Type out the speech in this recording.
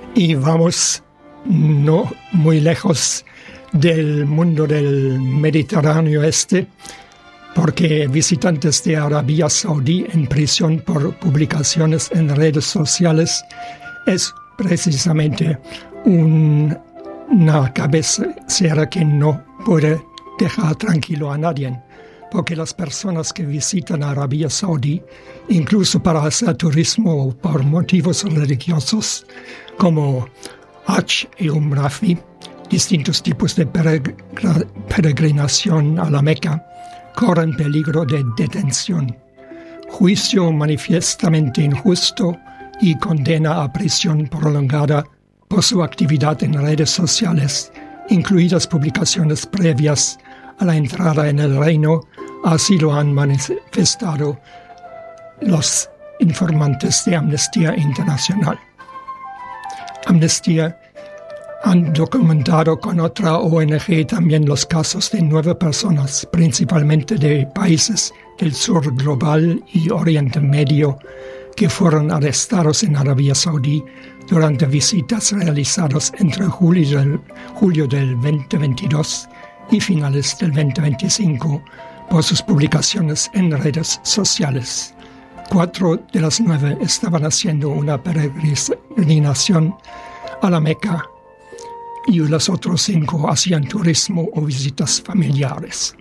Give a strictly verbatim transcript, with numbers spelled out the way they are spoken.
Y vamos no muy lejos del mundo del Mediterráneo este, porque visitantes de Arabia Saudí en prisión por publicaciones en redes sociales es precisamente un, una cabecera que no puede dejar tranquilo a nadie, porque las personas que visitan Arabia Saudí, incluso para hacer turismo o por motivos religiosos, como Hajj y Umrah, distintos tipos de peregrinación a la Meca, corren peligro de detención, juicio manifiestamente injusto y condena a prisión prolongada por su actividad en redes sociales, incluidas publicaciones previas a la entrada en el reino. Así lo han manifestado los informantes de Amnistía Internacional. Amnistía han documentado con otra O N G también los casos de nueve personas, principalmente de países del sur global y Oriente Medio, que fueron arrestados en Arabia Saudí durante visitas realizadas entre julio del, julio del veinte veintidós y finales del veinte veinticinco por sus publicaciones en redes sociales. Cuatro de las nueve estaban haciendo una peregrinación a la Meca y los otros cinco hacían turismo o visitas familiares.